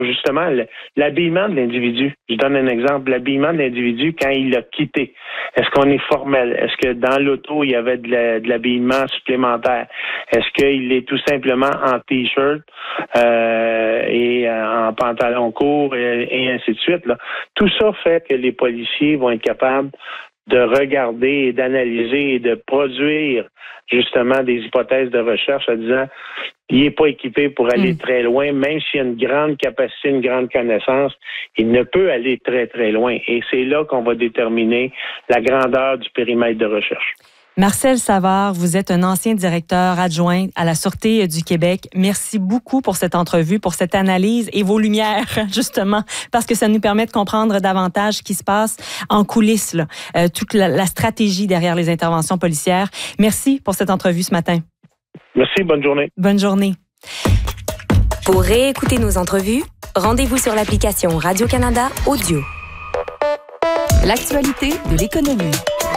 justement l'habillement de l'individu. Je donne un exemple. L'habillement de l'individu quand il l'a quitté. Est-ce qu'on est formel? Est-ce que dans l'auto, il y avait de l'habillement supplémentaire? Est-ce qu'il est tout simplement en T-shirt et en pantalon court et ainsi de suite, là? Tout ça fait que les policiers vont être capables de regarder et d'analyser et de produire justement des hypothèses de recherche en disant il n'est pas équipé pour aller très loin, même s'il a une grande capacité, une grande connaissance, il ne peut aller très, très loin. Et c'est là qu'on va déterminer la grandeur du périmètre de recherche. Marcel Savard, vous êtes un ancien directeur adjoint à la Sûreté du Québec. Merci beaucoup pour cette entrevue, pour cette analyse et vos lumières, justement, parce que ça nous permet de comprendre davantage ce qui se passe en coulisses, là, toute la stratégie derrière les interventions policières. Merci pour cette entrevue ce matin. Merci, bonne journée. Bonne journée. Pour réécouter nos entrevues, rendez-vous sur l'application Radio-Canada Audio. L'actualité de l'économie.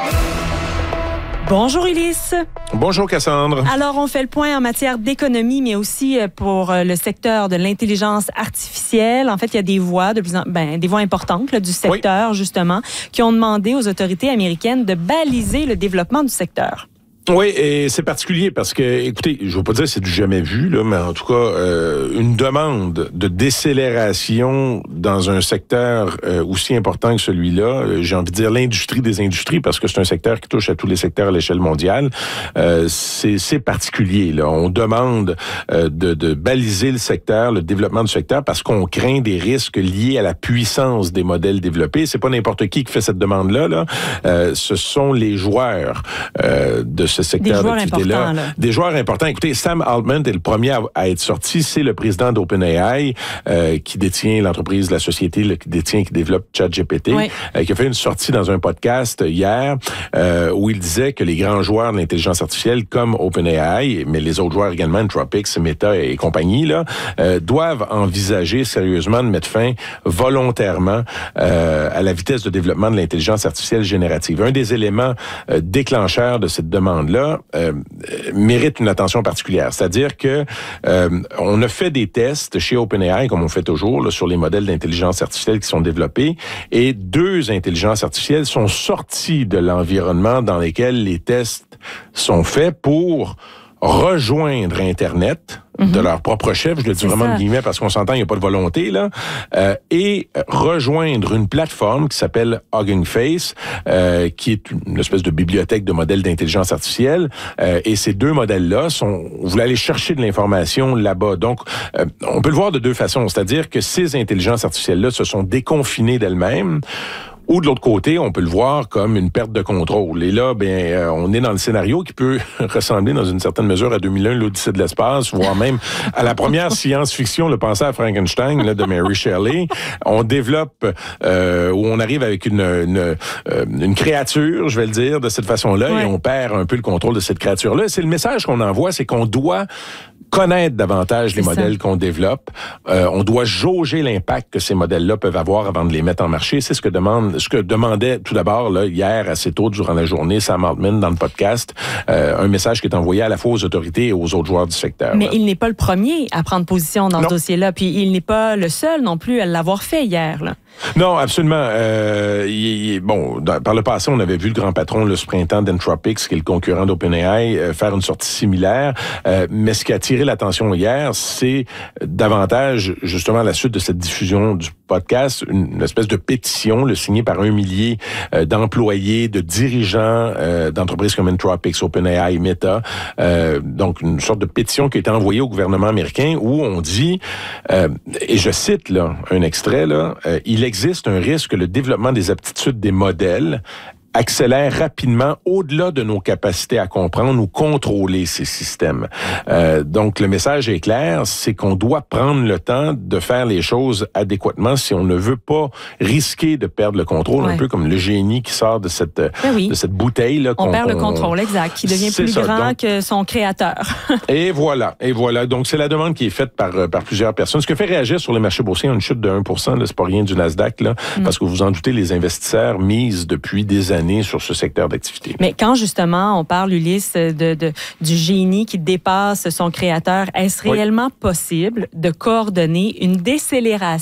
Bonjour Ulysse. Bonjour Cassandre. Alors, on fait le point en matière d'économie, mais aussi pour le secteur de l'intelligence artificielle. En fait, il y a des voix des voix importantes là, du secteur, justement, qui ont demandé aux autorités américaines de baliser le développement du secteur. Oui, et c'est particulier parce que, écoutez, je ne veux pas dire que c'est du jamais vu, là, mais en tout cas, une demande de décélération dans un secteur aussi important que celui-là, j'ai envie de dire l'industrie des industries, parce que c'est un secteur qui touche à tous les secteurs à l'échelle mondiale, c'est particulier, là. On demande de baliser le secteur, le développement du secteur, parce qu'on craint des risques liés à la puissance des modèles développés. C'est pas n'importe qui fait cette demande-là, là. Ce sont les joueurs de ce secteur d'activité-là. Des joueurs importants. Écoutez, Sam Altman est le premier à être sorti. C'est le président d'OpenAI qui détient l'entreprise, la société qui développe ChatGPT, qui a fait une sortie dans un podcast hier où il disait que les grands joueurs de l'intelligence artificielle comme OpenAI, mais les autres joueurs également, Anthropic, Meta et compagnie, là, doivent envisager sérieusement de mettre fin volontairement à la vitesse de développement de l'intelligence artificielle générative. Un des éléments déclencheurs de cette demande-là mérite une attention particulière. C'est-à-dire que on a fait des tests chez OpenAI, comme on fait toujours, là, sur les modèles d'intelligence artificielle qui sont développés, et 2 intelligences artificielles sont sorties de l'environnement dans lequel les tests sont faits pour rejoindre Internet de leur propre chef, je le dis vraiment de guillemets parce qu'on s'entend, il n'y a pas de volonté, là, et rejoindre une plateforme qui s'appelle Hugging Face, qui est une espèce de bibliothèque de modèles d'intelligence artificielle, et ces 2 modèles-là on voulait aller chercher de l'information là-bas. Donc, on peut le voir de 2 façons, c'est-à-dire que ces intelligences artificielles-là se sont déconfinées d'elles-mêmes, ou de l'autre côté, on peut le voir comme une perte de contrôle. Et là, on est dans le scénario qui peut ressembler dans une certaine mesure à 2001, l'Odyssée de l'espace, voire même à la première science-fiction, le pensée à Frankenstein là, de Mary Shelley. On développe, où on arrive avec une créature, je vais le dire, de cette façon-là, et on perd un peu le contrôle de cette créature-là. C'est le message qu'on envoie, c'est qu'on doit connaître davantage les modèles qu'on développe. On doit jauger l'impact que ces modèles-là peuvent avoir avant de les mettre en marché. C'est ce que demandait tout d'abord là, hier assez tôt durant la journée Sam Altman dans le podcast, un message qui est envoyé à la fois aux autorités et aux autres joueurs du secteur. Mais il n'est pas le premier à prendre position dans ce dossier-là, puis il n'est pas le seul non plus à l'avoir fait hier, là. Non, absolument. Par le passé, on avait vu le grand patron ce printemps d'Anthropic, qui est le concurrent d'OpenAI, faire une sortie similaire. Mais ce qui a attiré l'attention hier, c'est davantage, justement, à la suite de cette diffusion du podcast, une espèce de pétition signée par 1 millier d'employés, de dirigeants d'entreprises comme Anthropic, OpenAI, Meta. Donc, une sorte de pétition qui a été envoyée au gouvernement américain où on dit, et je cite là un extrait, là, il existe un risque que le développement des aptitudes des modèles accélère rapidement au-delà de nos capacités à comprendre ou contrôler ces systèmes. Donc, le message est clair, c'est qu'on doit prendre le temps de faire les choses adéquatement si on ne veut pas risquer de perdre le contrôle, un peu comme le génie qui sort de cette bouteille. Là, on perd le contrôle, exact, qui devient plus grand que son créateur. Et voilà. Donc, c'est la demande qui est faite par plusieurs personnes. Ce qui fait réagir sur les marchés boursiers, une chute de 1%, là, c'est pas rien du Nasdaq, là, parce que vous en doutez, les investisseurs misent depuis des années sur ce secteur d'activité. Mais quand, justement, on parle, Ulysse, du génie qui dépasse son créateur, est-ce réellement possible de coordonner une décélération